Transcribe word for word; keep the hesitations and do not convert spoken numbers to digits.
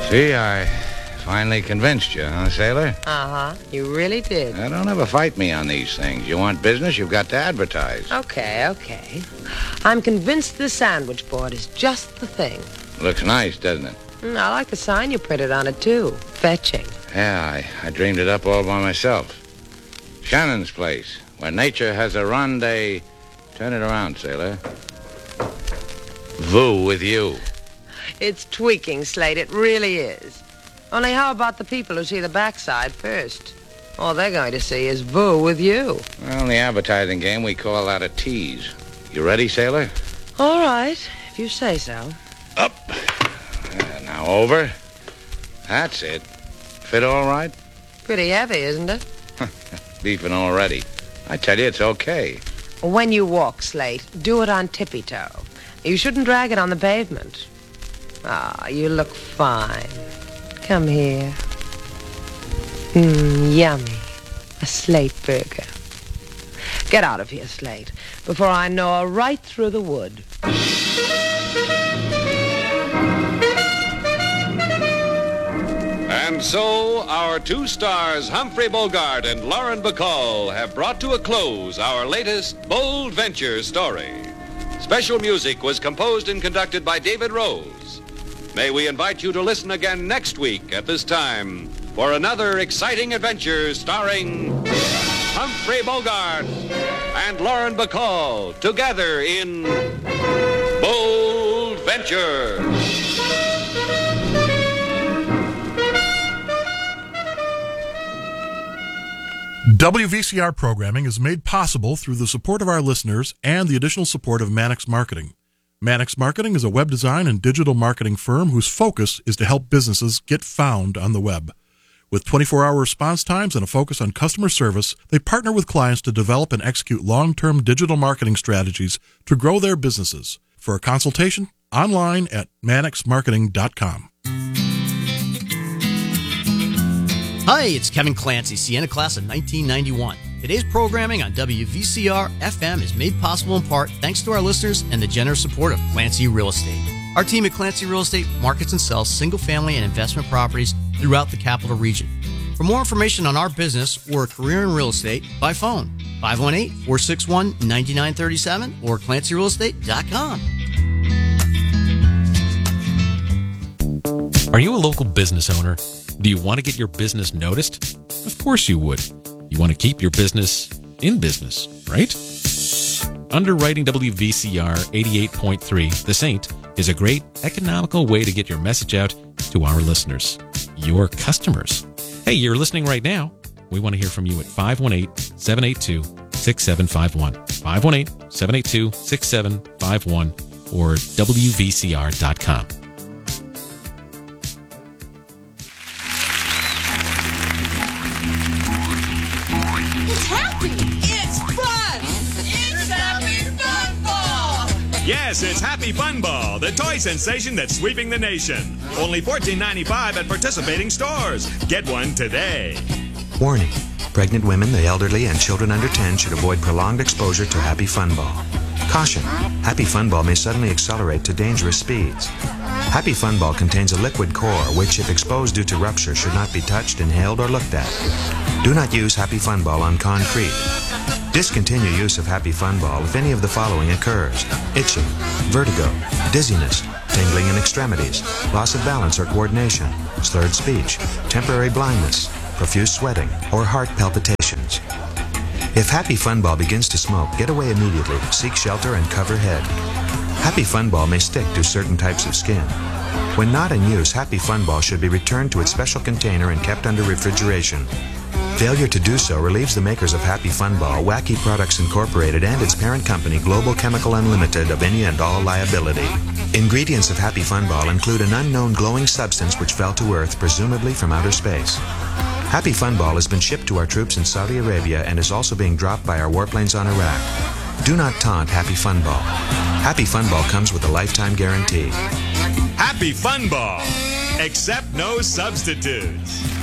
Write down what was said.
See, I finally convinced you, huh, sailor? Uh-huh. You really did. Now, don't ever fight me on these things. You want business, you've got to advertise. Okay, okay. I'm convinced this sandwich board is just the thing. Looks nice, doesn't it? Mm, I like the sign you printed on it, too. Fetching. Yeah, I, I dreamed it up all by myself. Shannon's place, where nature has a rendezvous. Turn it around, sailor. Voo with you. It's tweaking, Slate. It really is. Only how about the people who see the backside first? All they're going to see is Voo with you. Well, in the advertising game, we call that a tease. You ready, sailor? All right, if you say so. Up. Uh, now over. That's it. Fit all right? Pretty heavy, isn't it? Beefing already. I tell you, it's okay. When you walk, Slate, do it on tippy-toe. You shouldn't drag it on the pavement. Ah, you look fine. Come here. Mmm, yummy. A Slate burger. Get out of here, Slate, before I gnaw right through the wood. And so, our two stars, Humphrey Bogart and Lauren Bacall, have brought to a close our latest Bold Venture story. Special music was composed and conducted by David Rose. May we invite you to listen again next week at this time for another exciting adventure starring Humphrey Bogart and Lauren Bacall together in Bold Venture. W V C R programming is made possible through the support of our listeners and the additional support of Mannix Marketing. Mannix Marketing is a web design and digital marketing firm whose focus is to help businesses get found on the web. With twenty-four hour response times and a focus on customer service, they partner with clients to develop and execute long-term digital marketing strategies to grow their businesses. For a consultation, online at mannix marketing dot com. Hi, it's Kevin Clancy, Sienna class of nineteen ninety-one. Today's programming on W V C R F M is made possible in part thanks to our listeners and the generous support of Clancy Real Estate. Our team at Clancy Real Estate markets and sells single-family and investment properties throughout the capital region. For more information on our business or a career in real estate, by phone, five one eight, four six one, nine nine three seven or clancy real estate dot com. Are you a local business owner? Do you want to get your business noticed? Of course you would. You want to keep your business in business, right? Underwriting W V C R eighty-eight point three, The Saint, is a great economical way to get your message out to our listeners, your customers. Hey, you're listening right now. We want to hear from you at five one eight, seven eight two, six seven five one, five one eight, seven eight two, six seven five one, or W V C R dot com. Yes, it's Happy Fun Ball, the toy sensation that's sweeping the nation. Only fourteen ninety-five at participating stores. Get one today. Warning. Pregnant women, the elderly, and children under ten should avoid prolonged exposure to Happy Fun Ball. Caution. Happy Fun Ball may suddenly accelerate to dangerous speeds. Happy Fun Ball contains a liquid core which, if exposed due to rupture, should not be touched, inhaled, or looked at. Do not use Happy Fun Ball on concrete. Discontinue use of Happy Fun Ball if any of the following occurs: itching, vertigo, dizziness, tingling in extremities, loss of balance or coordination, slurred speech, temporary blindness, profuse sweating, or heart palpitations. If Happy Fun Ball begins to smoke, get away immediately, seek shelter, and cover head. Happy Fun Ball may stick to certain types of skin. When not in use, Happy Fun Ball should be returned to its special container and kept under refrigeration. Failure to do so relieves the makers of Happy Fun Ball, Wacky Products Incorporated, and its parent company, Global Chemical Unlimited, of any and all liability. Ingredients of Happy Fun Ball include an unknown glowing substance which fell to Earth, presumably from outer space. Happy Fun Ball has been shipped to our troops in Saudi Arabia and is also being dropped by our warplanes on Iraq. Do not taunt Happy Fun Ball. Happy Fun Ball comes with a lifetime guarantee. Happy Fun Ball. Accept no substitutes.